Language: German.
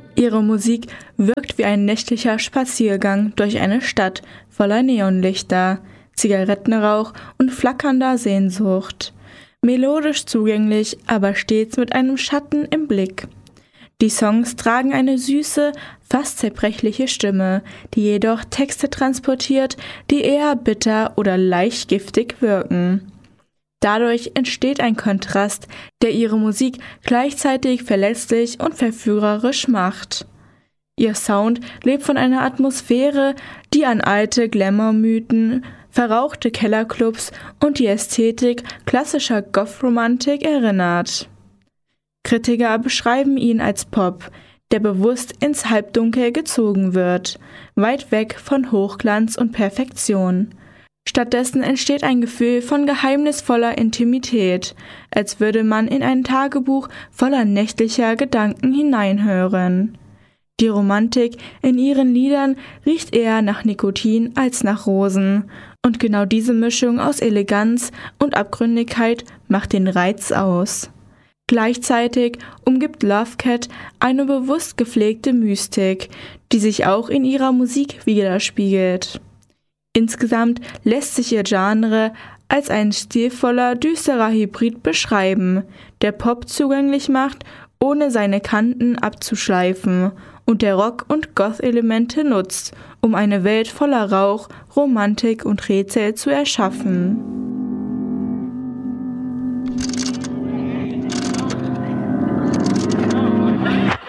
Ihre Musik wirkt wie ein nächtlicher Spaziergang durch eine Stadt voller Neonlichter, Zigarettenrauch und flackernder Sehnsucht. Melodisch zugänglich, aber stets mit einem Schatten im Blick. Die Songs tragen eine süße, fast zerbrechliche Stimme, die jedoch Texte transportiert, die eher bitter oder leicht giftig wirken. Dadurch entsteht ein Kontrast, der ihre Musik gleichzeitig verletzlich und verführerisch macht. Ihr Sound lebt von einer Atmosphäre, die an alte Glamour-Mythen, verrauchte Kellerclubs und die Ästhetik klassischer Goth-Romantik erinnert. Kritiker beschreiben ihn als Pop, der bewusst ins Halbdunkel gezogen wird, weit weg von Hochglanz und Perfektion. Stattdessen entsteht ein Gefühl von geheimnisvoller Intimität, als würde man in ein Tagebuch voller nächtlicher Gedanken hineinhören. Die Romantik in ihren Liedern riecht eher nach Nikotin als nach Rosen, und genau diese Mischung aus Eleganz und Abgründigkeit macht den Reiz aus. Gleichzeitig umgibt Love Cat eine bewusst gepflegte Mystik, die sich auch in ihrer Musik widerspiegelt. Insgesamt lässt sich ihr Genre als ein stilvoller, düsterer Hybrid beschreiben, der Pop zugänglich macht, ohne seine Kanten abzuschleifen, und der Rock- und Goth-Elemente nutzt, um eine Welt voller Rauch, Romantik und Rätsel zu erschaffen.